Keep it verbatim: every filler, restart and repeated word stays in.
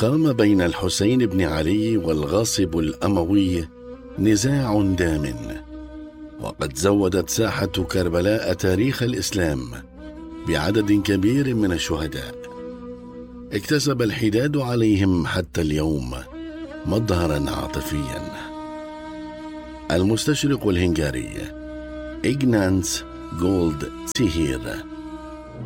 قام بين الحسين بن علي والغاصب الأموي نزاع دام، وقد زودت ساحة كربلاء تاريخ الإسلام بعدد كبير من الشهداء. اكتسب الحداد عليهم حتى اليوم مظهرا عاطفيا. المستشرق الهنغاري إغناتس غولدتسيهير